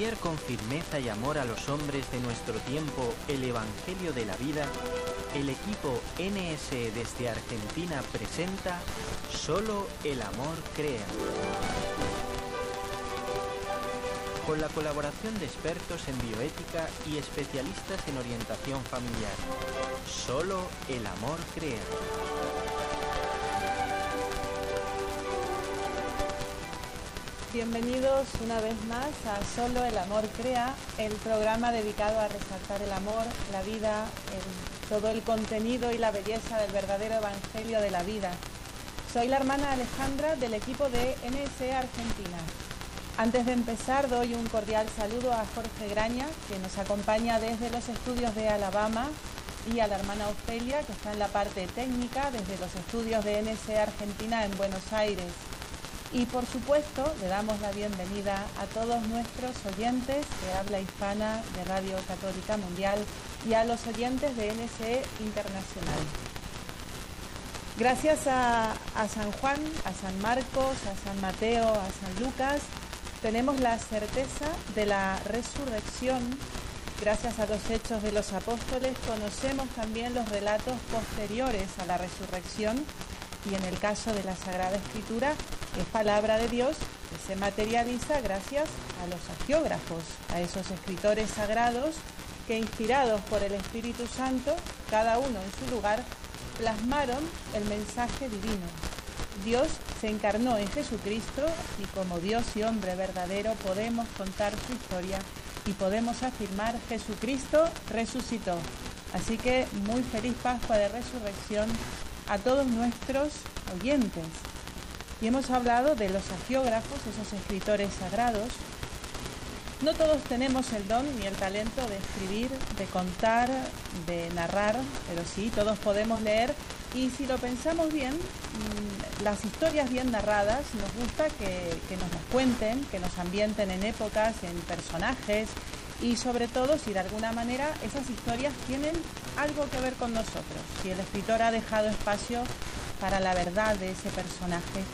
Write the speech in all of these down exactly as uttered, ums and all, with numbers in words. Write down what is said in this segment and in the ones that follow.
anunciar con firmeza y amor a los hombres de nuestro tiempo el Evangelio de la vida, el equipo N S E desde Argentina presenta Solo el amor crea. Con la colaboración de expertos en bioética y especialistas en orientación familiar. Solo el amor crea. Bienvenidos una vez más a Solo el amor crea, el programa dedicado a resaltar el amor, la vida, el, todo el contenido y la belleza del verdadero evangelio de la vida. Soy la hermana Alejandra del equipo de N S E Argentina. Antes de empezar doy un cordial saludo a Jorge Graña, que nos acompaña desde los estudios de Alabama, y a la hermana Ofelia, que está en la parte técnica desde los estudios de N S E Argentina en Buenos Aires. Y por supuesto, le damos la bienvenida a todos nuestros oyentes de habla hispana de Radio Católica Mundial y a los oyentes de N S E Internacional. Gracias a, a San Juan, a San Marcos, a San Mateo, a San Lucas, tenemos la certeza de la resurrección. Gracias a los hechos de los apóstoles conocemos también los relatos posteriores a la resurrección. Y en el caso de la Sagrada Escritura, es palabra de Dios que se materializa gracias a los hagiógrafos, a esos escritores sagrados que, inspirados por el Espíritu Santo, cada uno en su lugar, plasmaron el mensaje divino. Dios se encarnó en Jesucristo y como Dios y hombre verdadero podemos contar su historia y podemos afirmar: Jesucristo resucitó. Así que muy feliz Pascua de Resurrección a todos nuestros oyentes. Y hemos hablado de los hagiógrafos, esos escritores sagrados. No todos tenemos el don ni el talento de escribir, de contar, de narrar, pero sí, todos podemos leer. Y si lo pensamos bien, las historias bien narradas nos gusta que, que nos las cuenten, que nos ambienten en épocas, en personajes. Y sobre todo, si de alguna manera esas historias tienen algo que ver con nosotros, si el escritor ha dejado espacio para la verdad de ese personaje.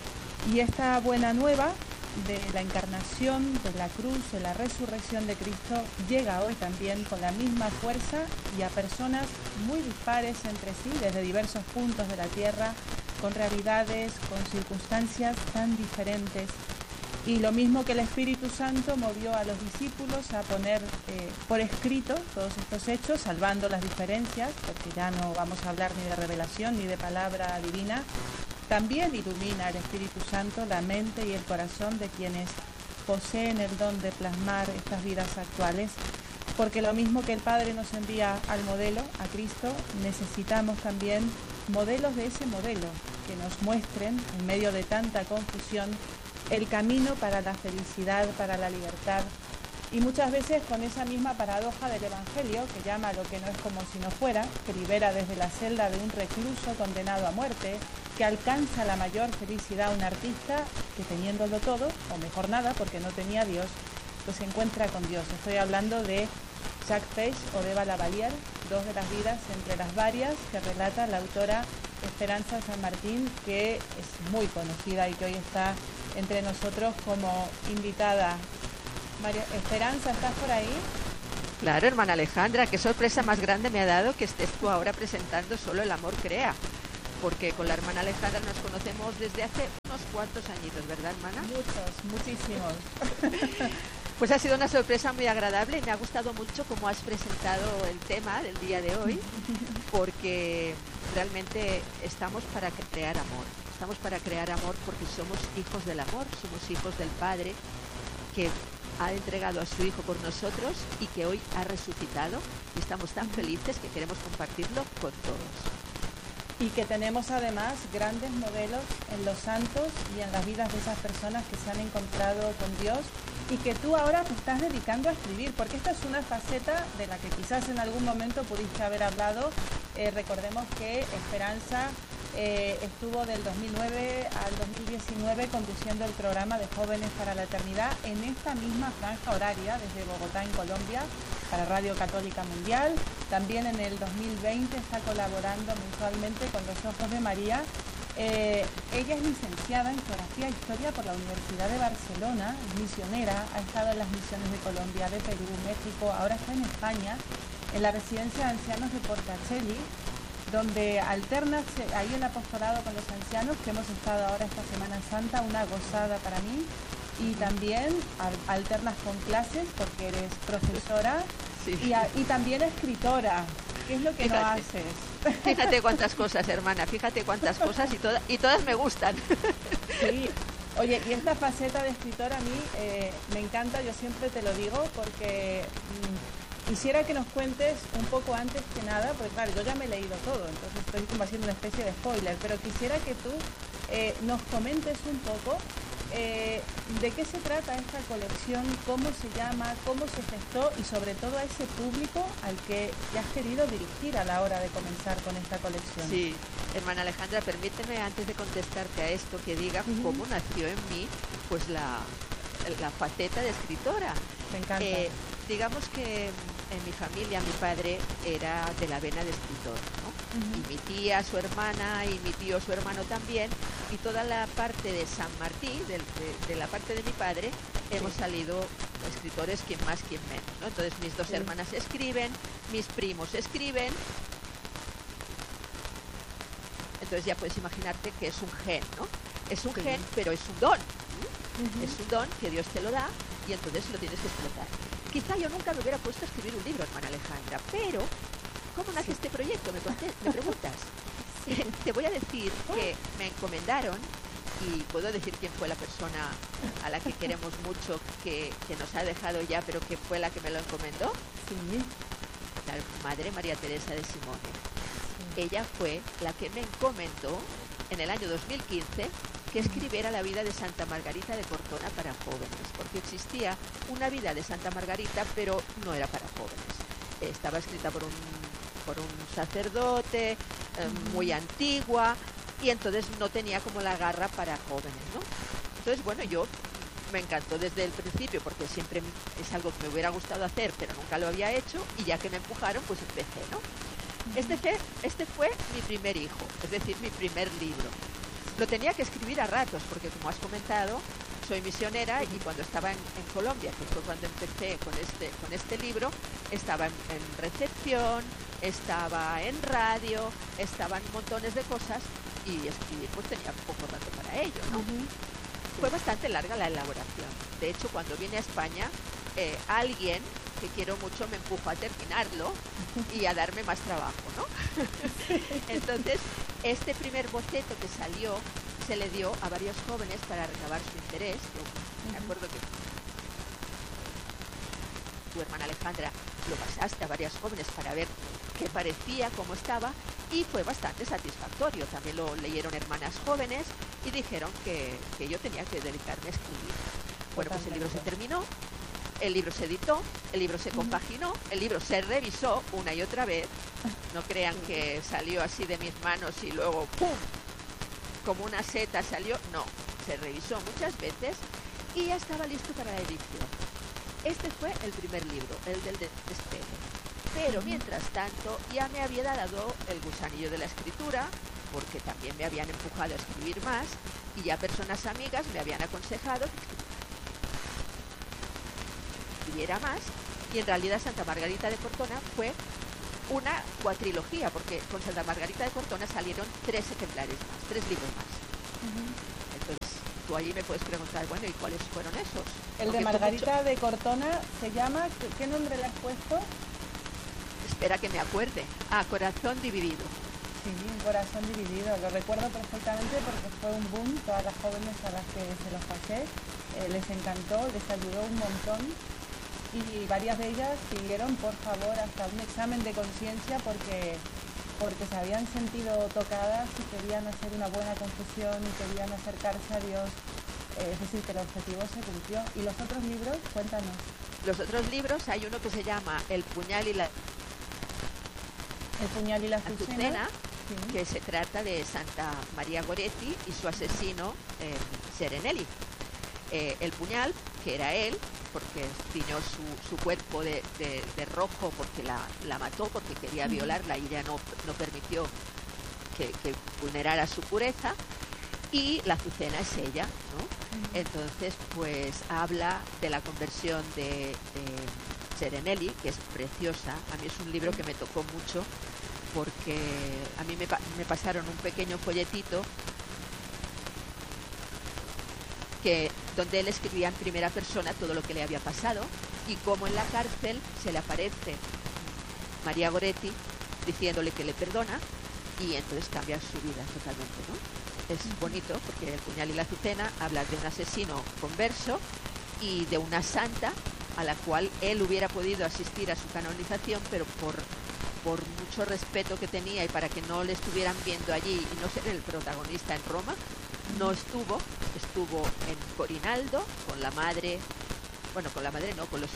Y esta buena nueva de la encarnación, de la cruz, de la resurrección de Cristo, llega hoy también con la misma fuerza y a personas muy dispares entre sí, desde diversos puntos de la tierra, con realidades, con circunstancias tan diferentes. Y lo mismo que el Espíritu Santo movió a los discípulos a poner eh, por escrito todos estos hechos, salvando las diferencias, porque ya no vamos a hablar ni de revelación ni de palabra divina, también ilumina el Espíritu Santo la mente y el corazón de quienes poseen el don de plasmar estas vidas actuales, porque lo mismo que el Padre nos envía al modelo, a Cristo, necesitamos también modelos de ese modelo que nos muestren, en medio de tanta confusión, el camino para la felicidad, para la libertad, y muchas veces con esa misma paradoja del Evangelio, que llama a lo que no es como si no fuera, que libera desde la celda de un recluso condenado a muerte, que alcanza la mayor felicidad a un artista que, teniéndolo todo, o mejor nada, porque no tenía Dios, pues se encuentra con Dios. Estoy hablando de Jacques Pech o de Eva Lavalier, dos de las vidas entre las varias que relata la autora Esperanza San Martín, que es muy conocida y que hoy está entre nosotros como invitada. María Esperanza, ¿estás por ahí? Claro, hermana Alejandra, qué sorpresa más grande me ha dado que estés tú ahora presentando Solo el amor crea, porque con la hermana Alejandra nos conocemos desde hace unos cuantos añitos, ¿verdad, hermana? Muchos, muchísimos. Pues ha sido una sorpresa muy agradable y me ha gustado mucho cómo has presentado el tema del día de hoy, porque realmente estamos para crear amor. Estamos para crear amor porque somos hijos del amor, somos hijos del Padre que ha entregado a su Hijo por nosotros y que hoy ha resucitado, y estamos tan felices que queremos compartirlo con todos. Y que tenemos además grandes modelos en los santos y en las vidas de esas personas que se han encontrado con Dios y que tú ahora te estás dedicando a escribir, porque esta es una faceta de la que quizás en algún momento pudiste haber hablado. Eh, recordemos que Esperanza eh, estuvo del dos mil nueve al dos mil diecinueve conduciendo el programa de Jóvenes para la Eternidad en esta misma franja horaria desde Bogotá, en Colombia, para Radio Católica Mundial. También en el dos mil veinte está colaborando mensualmente con Los Ojos de María Eh, ella es licenciada en Geografía e Historia por la Universidad de Barcelona, es misionera, ha estado en las misiones de Colombia, de Perú, México, ahora está en España, en la residencia de ancianos de Portacelli, donde alterna ahí el apostolado con los ancianos, que hemos estado ahora esta Semana Santa, una gozada para mí, y también alternas con clases porque eres profesora sí. y, a, y también escritora. ¿Qué es lo que fíjate, no haces? Fíjate cuántas cosas, hermana, fíjate cuántas cosas y, toda, y todas me gustan. Sí, oye, y esta faceta de escritora a mí eh, me encanta, yo siempre te lo digo, porque mmm, quisiera que nos cuentes un poco antes que nada, porque claro, yo ya me he leído todo, entonces estoy como haciendo una especie de spoiler, pero quisiera que tú eh, nos comentes un poco Eh, ¿de qué se trata esta colección? ¿Cómo se llama? ¿Cómo se gestó? Y sobre todo a ese público al que te has querido dirigir a la hora de comenzar con esta colección. Sí, hermana Alejandra, permíteme antes de contestarte a esto que diga uh-huh. cómo nació en mí pues la, la faceta de escritora. Me encanta. Eh, digamos que en mi familia mi padre era de la vena de escritor, ¿no? Uh-huh. Y mi tía, su hermana, y mi tío, su hermano también, y toda la parte de San Martín, de, de, de la parte de mi padre, sí. hemos salido escritores, quien más, quien menos, ¿no? Entonces mis dos sí. hermanas escriben, mis primos escriben, entonces ya puedes imaginarte que es un gen, ¿no? Es un sí. gen, pero es un don, uh-huh. es un don que Dios te lo da y entonces lo tienes que explotar. Quizá yo nunca me hubiera puesto a escribir un libro, hermana Alejandra, pero ¿cómo nace sí. este proyecto? Me, conté, me preguntas. Sí. Te voy a decir que me encomendaron, y puedo decir quién fue la persona a la que queremos mucho, que, que nos ha dejado ya, pero que fue la que me lo encomendó. Sí. La Madre María Teresa de Simone. Sí. Ella fue la que me encomendó en el año dos mil quince que escribiera la vida de Santa Margarita de Cortona para jóvenes, porque existía una vida de Santa Margarita, pero no era para jóvenes. Estaba escrita por un, por un sacerdote, eh, uh-huh. muy antigua, y entonces no tenía como la garra para jóvenes, ¿no? Entonces, bueno, yo me encantó desde el principio, porque siempre es algo que me hubiera gustado hacer, pero nunca lo había hecho, y ya que me empujaron, pues empecé, ¿no? Uh-huh. Este fue, este fue mi primer hijo, es decir, mi primer libro. Lo tenía que escribir a ratos, porque como has comentado, soy misionera y cuando estaba en, en Colombia, que fue cuando empecé con este, con este libro, estaba en, en recepción, estaba en radio, estaban montones de cosas y escribir pues tenía poco rato para ello, ¿no? Uh-huh. Fue bastante larga la elaboración. De hecho, cuando vine a España, eh, alguien que quiero mucho me empujó a terminarlo y a darme más trabajo, ¿no? Entonces, este primer boceto que salió se le dio a varios jóvenes para recabar su interés. Yo me acuerdo que tu hermana Alejandra lo pasaste a varias jóvenes para ver qué parecía, cómo estaba, y fue bastante satisfactorio. También lo leyeron hermanas jóvenes y dijeron que, que yo tenía que dedicarme a escribir. Bueno, pues el libro se terminó, el libro se editó, el libro se compaginó, el libro se revisó una y otra vez. No crean que salió así de mis manos y luego ¡pum! Como una seta salió. No, se revisó muchas veces y ya estaba listo para la edición. Este fue el primer libro, el del despegue. Pero mientras tanto ya me había dado el gusanillo de la escritura, porque también me habían empujado a escribir más, y ya personas amigas me habían aconsejado que escribiera más, y en realidad Santa Margarita de Cortona fue una cuatrilogía, porque con Santa Margarita de Cortona salieron tres ejemplares más, tres libros más. Uh-huh. Entonces, tú allí me puedes preguntar, bueno, ¿y cuáles fueron esos? El porque de Margarita mucho... de Cortona se llama, ¿qué nombre le has puesto? Espera que me acuerde. Ah, Corazón Dividido. Sí, Corazón Dividido, lo recuerdo perfectamente porque fue un boom, todas las jóvenes a las que se los pasé, eh, les encantó, les ayudó un montón. Y varias de ellas pidieron, por favor, hasta un examen de conciencia porque, porque se habían sentido tocadas y querían hacer una buena confesión y querían acercarse a Dios. Eh, es decir, que el objetivo se cumplió. ¿Y los otros libros? Cuéntanos. Los otros libros, hay uno que se llama El puñal y la... El puñal y la azucena, sí. Que se trata de Santa María Goretti y su asesino, eh, Serenelli. Eh, el puñal, que era él, porque tiñó su, su cuerpo de, de, de rojo porque la, la mató, porque quería violarla y ella no, no permitió que, que vulnerara su pureza, y la Azucena es ella, ¿no? Uh-huh. Entonces, pues habla de la conversión de, de Serenelli, que es preciosa. A mí es un libro que me tocó mucho, porque a mí me, me pasaron un pequeño folletito que donde él escribía en primera persona todo lo que le había pasado, y cómo en la cárcel se le aparece María Goretti diciéndole que le perdona, y entonces cambia su vida totalmente, ¿no? Es bonito porque El puñal y la azucena habla de un asesino converso y de una santa a la cual él hubiera podido asistir a su canonización, pero por, por mucho respeto que tenía y para que no le estuvieran viendo allí y no ser el protagonista en Roma, no estuvo, estuvo en Corinaldo con la madre, bueno, con la madre no, con los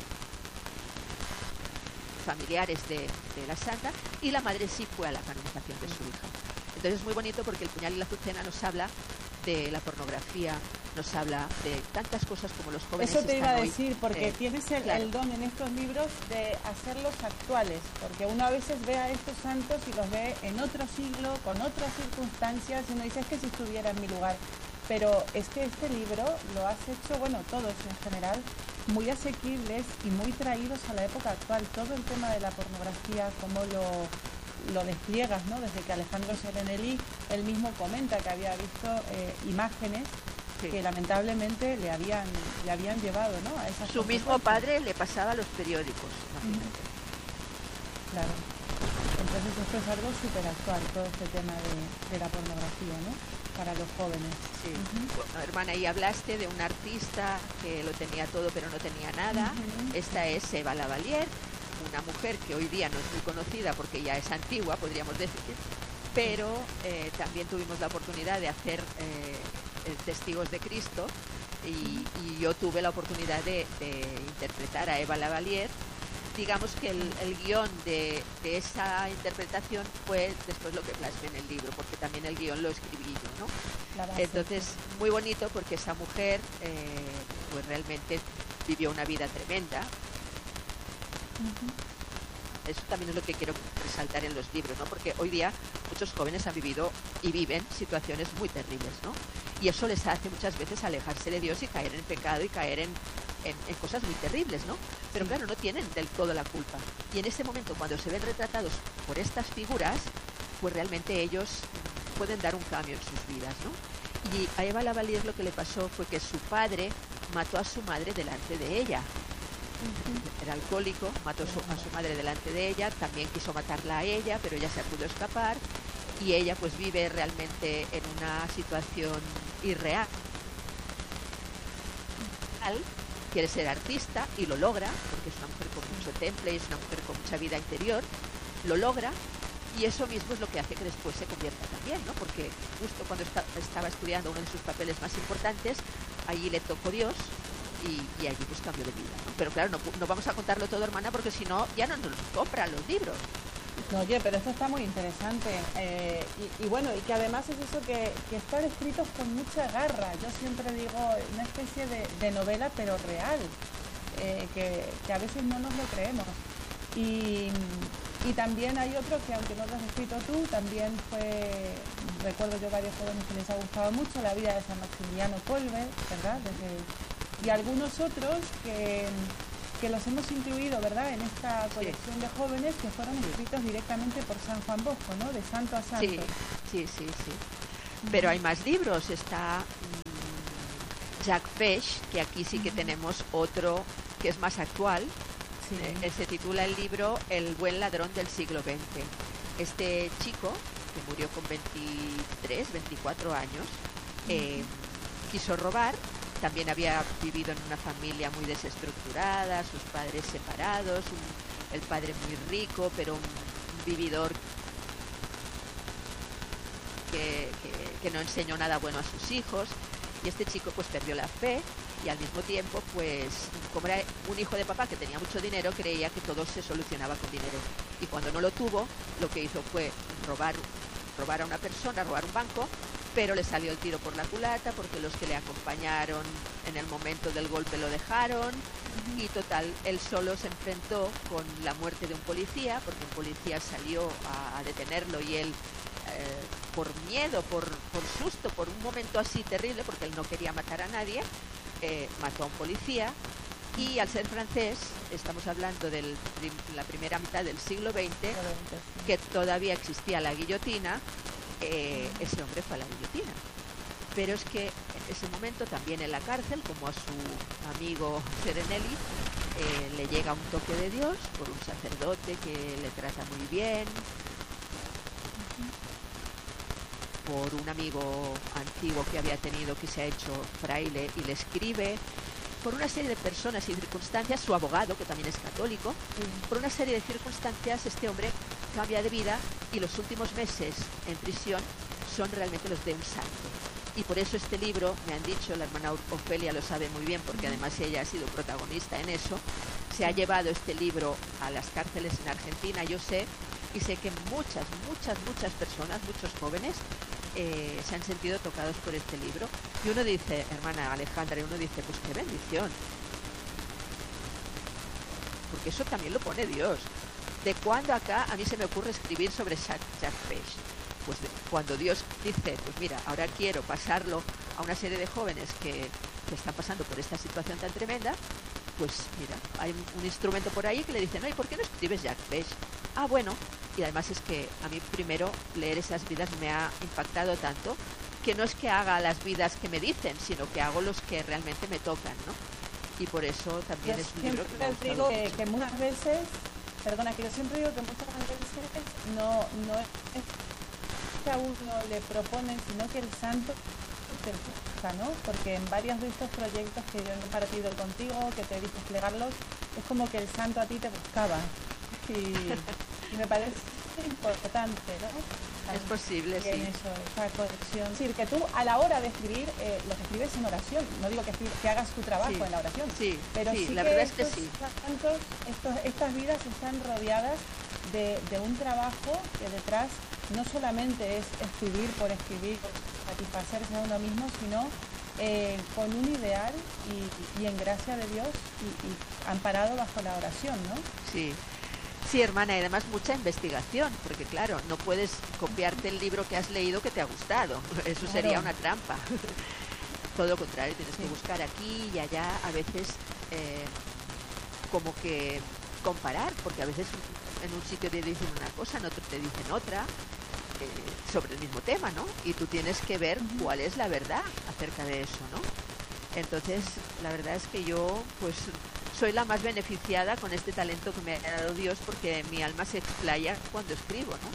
familiares de, de la santa, y la madre sí fue a la canonización de su hija. Entonces es muy bonito porque El puñal y la azucena nos habla de la pornografía, nos habla de tantas cosas como los jóvenes. Eso te iba a hoy, decir, porque eh, tienes el, claro. el don en estos libros de hacerlos actuales, porque uno a veces ve a estos santos y los ve en otro siglo, con otras circunstancias, y uno dice, es que si estuviera en mi lugar. Pero es que este libro lo has hecho, bueno, todos en general, muy asequibles y muy traídos a la época actual. Todo el tema de la pornografía, cómo lo, lo despliegas, ¿no? Desde que Alejandro Serenelli, él mismo comenta que había visto eh, imágenes sí. que lamentablemente le habían, le habían llevado, ¿no? A esas Su mismo padre le pasaba los periódicos, imagínate. Claro. Entonces esto es algo súper actual, todo este tema de, de la pornografía, ¿no? Para los jóvenes. Sí. Uh-huh. Bueno, hermana, y hablaste de un artista que lo tenía todo pero no tenía nada. Uh-huh. Esta es Eva Lavalier, una mujer que hoy día no es muy conocida porque ya es antigua, podríamos decir, pero eh, también tuvimos la oportunidad de hacer eh, Testigos de Cristo, y, y yo tuve la oportunidad de, de interpretar a Eva Lavalier. Digamos que el, el guión de, de esa interpretación fue después lo que plasmé en el libro, porque también el guión lo escribí yo, ¿no? Entonces, muy bonito porque esa mujer eh, pues realmente vivió una vida tremenda. Uh-huh. Eso también es lo que quiero resaltar en los libros, ¿no? Porque hoy día muchos jóvenes han vivido y viven situaciones muy terribles, ¿no? Y eso les hace muchas veces alejarse de Dios y caer en pecado y caer en En, en cosas muy terribles, ¿no? Pero claro, no tienen del todo la culpa. Y en ese momento, cuando se ven retratados por estas figuras, pues realmente ellos pueden dar un cambio en sus vidas, ¿no? Y a Eva Lavalier lo que le pasó fue que su padre mató a su madre delante de ella. Uh-huh. Era alcohólico, mató su, a su madre delante de ella, también quiso matarla a ella, pero ella se pudo escapar, y ella pues vive realmente en una situación irreal. Quiere ser artista y lo logra, porque es una mujer con mucho temple, es una mujer con mucha vida interior, lo logra, y eso mismo es lo que hace que después se convierta también, ¿no? Porque justo cuando está, estaba estudiando uno de sus papeles más importantes, allí le tocó Dios y, y allí pues cambió de vida, ¿no? Pero claro, no, no vamos a contarlo todo, hermana, porque si no, ya no nos compran los libros. No, oye, pero esto está muy interesante, eh, y, y bueno, y que además es eso que, que están escritos con mucha garra. Yo siempre digo una especie de, de novela, pero real, eh, que, que a veces no nos lo creemos. Y, y también hay otro que, aunque no lo has escrito tú, también fue, recuerdo yo varios jóvenes que les ha gustado mucho, La vida de San Maximiliano Kolbe, ¿verdad? Desde, y algunos otros que... que los hemos incluido, ¿verdad?, en esta colección sí. de jóvenes que fueron escritos directamente por San Juan Bosco, ¿no?, de santo a santo. Sí, sí, sí, sí. Uh-huh. Pero hay más libros, está um, Jack Fesch, que aquí sí que uh-huh. tenemos otro que es más actual, sí. eh, se titula el libro El buen ladrón del siglo veinte. Este chico, que murió con veintitrés, veinticuatro años, uh-huh. eh, quiso robar. También había vivido en una familia muy desestructurada, sus padres separados, un, el padre muy rico, pero un, un vividor que, que, que no enseñó nada bueno a sus hijos. Y este chico pues perdió la fe, y al mismo tiempo, pues como era un hijo de papá que tenía mucho dinero, creía que todo se solucionaba con dinero. Y cuando no lo tuvo, lo que hizo fue robar, robar a una persona, robar un banco, pero le salió el tiro por la culata porque los que le acompañaron en el momento del golpe lo dejaron. Uh-huh. Y total, él solo se enfrentó con la muerte de un policía, porque un policía salió a, a detenerlo y él por miedo, por, por susto, por un momento así terrible, porque él no quería matar a nadie, eh, mató a un policía. Y al ser francés, estamos hablando de la primera mitad del siglo veinte, que todavía existía la guillotina, eh, ese hombre fue a la guillotina. Pero es que en ese momento también en la cárcel, como a su amigo Serenelli, eh, le llega un toque de Dios por un sacerdote que le trata muy bien, por un amigo antiguo que había tenido que se ha hecho fraile y le escribe, por una serie de personas y circunstancias, su abogado, que también es católico, mm. por una serie de circunstancias este hombre cambia de vida y los últimos meses en prisión son realmente los de un santo. Y por eso este libro, me han dicho, la hermana Ofelia lo sabe muy bien, porque además ella ha sido protagonista en eso, se ha llevado este libro a las cárceles en Argentina, yo sé, y sé que muchas, muchas, muchas personas, muchos jóvenes, eh, se han sentido tocados por este libro. Y uno dice, hermana Alejandra, y uno dice, pues qué bendición. Porque eso también lo pone Dios. ¿De cuándo acá a mí se me ocurre escribir sobre Jacques Fesch? Pues de, cuando Dios dice, pues mira, ahora quiero pasarlo a una serie de jóvenes que, que están pasando por esta situación tan tremenda, pues mira, hay un, un instrumento por ahí que le dice, no, ¿y por qué no escribes Jacques Fesch? Ah, bueno, y además es que a mí primero leer esas vidas me ha impactado tanto que no es que haga las vidas que me dicen, sino que hago los que realmente me tocan, ¿no? Y por eso también yo es un libro que me ha gustado digo que, mucho. que muchas veces, perdona, que yo siempre digo que muchas veces no, no es que a uno le proponen, sino que el santo te busca, ¿no? Porque en varios de estos proyectos que yo he compartido contigo, que te he visto desplegarlos, es como que el santo a ti te buscaba. Y, y me parece importante, ¿no? Es posible, sí. En eso, esa conexión. Es decir, que tú a la hora de escribir, eh, lo que escribes en oración, no digo que, que hagas tu trabajo sí, en la oración, sí, pero sí, sí la que verdad estos es que sí. santos, estos, estas vidas están rodeadas de, de un trabajo que detrás no solamente es escribir por escribir, por satisfacerse a uno mismo, sino eh, con un ideal y, y en gracia de Dios y, y amparado bajo la oración, ¿no? Sí. Sí, hermana, y además mucha investigación, porque claro, no puedes copiarte el libro que has leído que te ha gustado, eso claro. Sería una trampa. Todo lo contrario, tienes sí. que buscar aquí y allá, a veces eh, como que comparar, porque a veces en un sitio te dicen una cosa, en otro te dicen otra, eh, sobre el mismo tema, ¿no? Y tú tienes que ver uh-huh. cuál es la verdad acerca de eso, ¿no? Entonces, la verdad es que yo, pues, soy la más beneficiada con este talento que me ha dado Dios, porque mi alma se explaya cuando escribo, ¿no?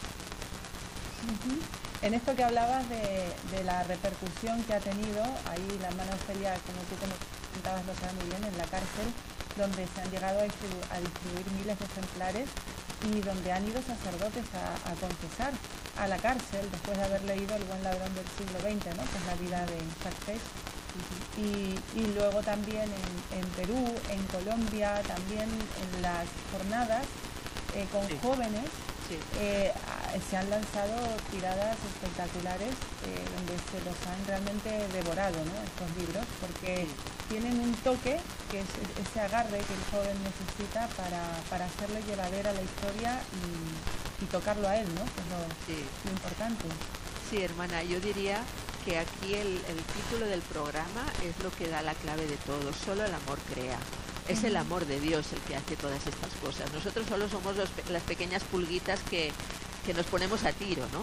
Uh-huh. En esto que hablabas de, de la repercusión que ha tenido, ahí la hermana Ofelia, como tú comentabas, lo sabe muy bien, en la cárcel, donde se han llegado a distribuir, a distribuir miles de ejemplares y donde han ido sacerdotes a, a confesar a la cárcel después de haber leído El buen ladrón del siglo veinte, ¿no? Que es la vida de Jacques Fesch. Uh-huh. y, y luego también en, en Perú, en Colombia, también en las jornadas eh, con sí. jóvenes sí. Eh, se han lanzado tiradas espectaculares eh, donde se los han realmente devorado, ¿no? Estos libros, porque sí. tienen un toque que es ese agarre que el joven necesita para, para hacerle llevadera la historia y, y tocarlo a él, ¿no? Que es lo, sí. lo importante. Sí, hermana, yo diría que aquí el, el título del programa es lo que da la clave de todo. Solo el amor crea. Es el amor de Dios el que hace todas estas cosas. Nosotros solo somos los, las pequeñas pulguitas que, que nos ponemos a tiro, ¿no?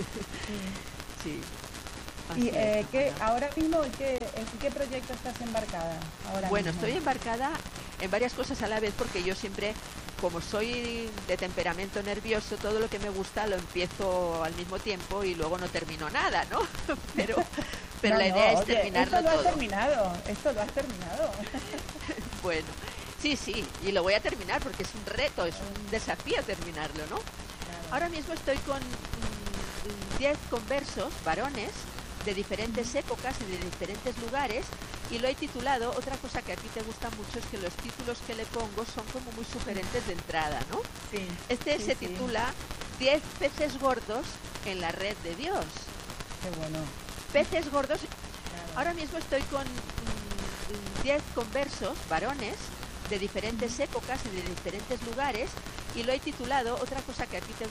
Sí. sí. ¿Y eh, ¿qué, ahora mismo en qué, en qué proyecto estás embarcada? Ahora bueno, mismo? Estoy embarcada en varias cosas a la vez, porque yo siempre, como soy de temperamento nervioso, todo lo que me gusta lo empiezo al mismo tiempo y luego no termino nada, ¿no? Pero, pero no, la idea no, es oye, terminarlo esto lo todo. Has terminado, esto lo has terminado. Bueno, sí, sí, y lo voy a terminar porque es un reto, es un desafío terminarlo, ¿no? Claro. Ahora mismo estoy con diez mm, conversos, varones, de diferentes épocas y de diferentes lugares, y lo he titulado, otra cosa que a ti te gusta mucho es que los títulos que le pongo son como muy sugerentes de entrada, ¿no? Sí, este sí, se sí. titula diez peces gordos en la red de Dios. Qué bueno. Peces gordos. Claro. Ahora mismo estoy con diez conversos, varones, de diferentes épocas y de diferentes lugares, y lo he titulado, otra cosa que a ti te